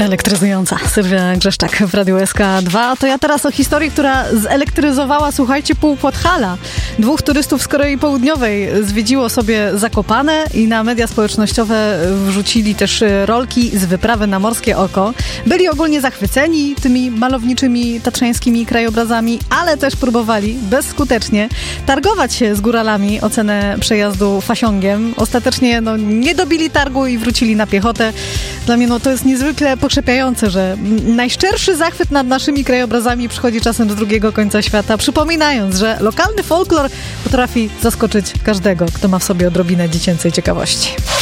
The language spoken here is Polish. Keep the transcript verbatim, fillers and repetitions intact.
Elektryzująca Sylwia Grzeszczak w Radiu S K dwa. To ja teraz o historii, która zelektryzowała, słuchajcie, pół Podhala. Dwóch turystów z Korei Południowej zwiedziło sobie Zakopane i na media społecznościowe wrzucili też rolki z wyprawy na Morskie Oko. Byli ogólnie zachwyceni tymi malowniczymi tatrzańskimi krajobrazami, ale też próbowali bezskutecznie targować się z góralami o cenę przejazdu fasiągiem. Ostatecznie no, nie dobili targu i wrócili na piechotę. Dla mnie no, to jest niezwykle pokrzepiające, że najszczerszy zachwyt nad naszymi krajobrazami przychodzi czasem z drugiego końca świata, przypominając, że lokalny folklor potrafi zaskoczyć każdego, kto ma w sobie odrobinę dziecięcej ciekawości.